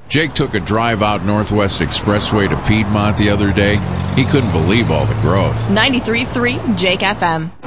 Jake took a drive out Northwest Expressway to Piedmont the other day. He couldn't believe all the growth. 93.3 Jake FM.